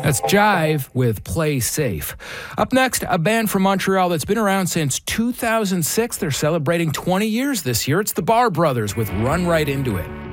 That's Jive with Play Safe. Up next, a band from Montreal that's been around since 2006. They're celebrating 20 years this year. It's the Bar Brothers with Run Right Into It.